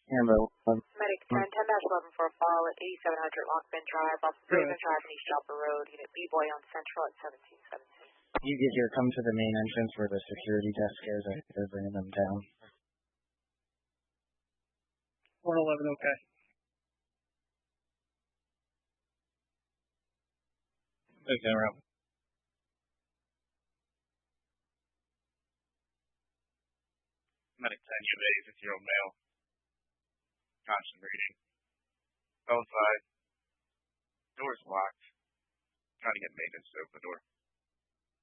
Amber 11. Medic 10-11 for a fall at 8700 Lockbin Drive off Raven Drive and East Chopper Road. Unit B-Boy on Central at 1717. You get here, come to the main entrance where the security desk is. They're bringing them down. 411, okay. Okay, around. Medic 10, you have a 50-year-old male. Constant breathing. Outside. Door's locked. Trying to get maintenance to open the door.